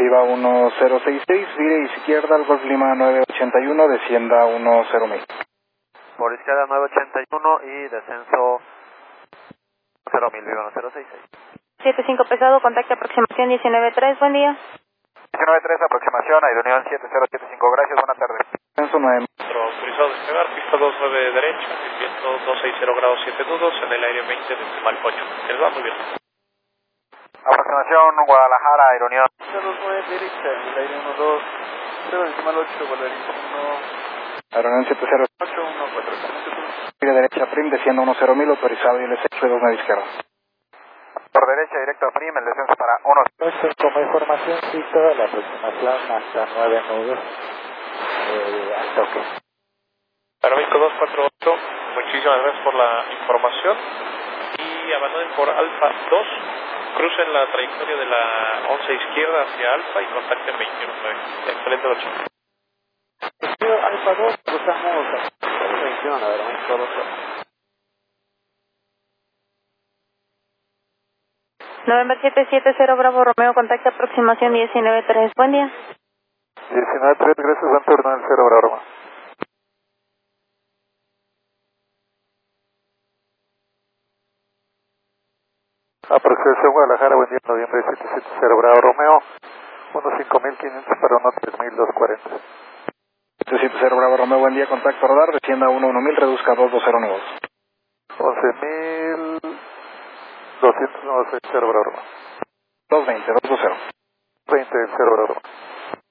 Viva 1066, vire izquierda al Golf Lima 981, descienda 10.000. Por izquierda 981 y descenso 0.000, Viva 1066. 75 pesado, contacto aproximación 193, buen día. 193, aproximación, Aeronión 7075, gracias, buenas tardes. Descenso 9. Autorizado a despegar, pista 29 derecha, viento 260 grados 7 nudos, en el aire 20 decimal 8. Les va muy bien. Aproximación Guadalajara, Aeronión. 09 derecha, en el aire 12, 0 decimal 8, Valencia 1. Aeronav 70. 814. Vire derecha prim, descienda 10.000, autorizado y LS 29 izquierda. Por derecha, directo a Prim, el descenso para 1. Como información, cita la aproximación hasta 9 nudos al toque. Aeroméxico 248, muchísimas gracias por la información y abandonen por Alfa 2, crucen la trayectoria de la 11 izquierda hacia Alfa y contacten 21.9. Excelente noche. Alfa 2, cruzamos a 21, a ver, México 2. November 770 Bravo Romeo, contacto aproximación 193, buen día. 19-3, gracias, van turno el 0, Bravo. Aproximación Guadalajara, buen día, noviembre 770 Bravo Romeo, 15.500 para 3.240. 770 Bravo Romeo, buen día, contacto radar, descienda 1.000, reduzca 220 nudos. 11.200, 0 Bravo Romeo. 220, 220. 20, 0 Bravo Romeo.